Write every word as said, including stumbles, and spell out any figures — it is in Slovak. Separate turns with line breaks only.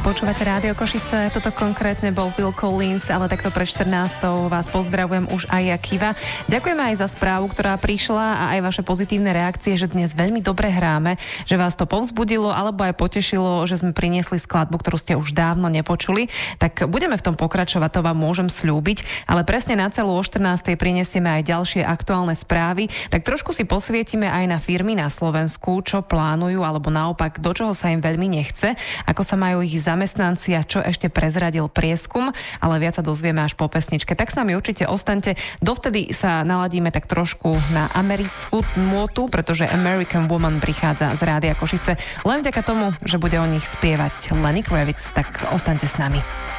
Počúvate Rádio Košice, toto konkrétne bol Phil Collins, ale takto pre štrnástou vás pozdravujem už aj ja, Kiva. Ďakujeme aj za správu, ktorá prišla a aj vaše pozitívne reakcie, že dnes veľmi dobre hráme, že vás to povzbudilo alebo aj potešilo, že sme priniesli skladbu, ktorú ste už dávno nepočuli. Tak budeme v tom pokračovať, to vám môžem sľúbiť, ale presne na celú o štrnástej prinesieme aj ďalšie aktuálne správy, tak trošku si posvietime aj na firmy na Slovensku, čo plánujú alebo naopak do čoho sa im veľmi nechce, ako sa majú ich zamestnanci a čo ešte prezradil prieskum, ale viac sa dozvieme až po pesničke. Tak s nami určite ostaňte. Dovtedy sa naladíme tak trošku na americkú môtu, pretože American Woman prichádza z Rádia Košice len vďaka tomu, že bude o nich spievať Lenny Kravitz, tak ostaňte s nami.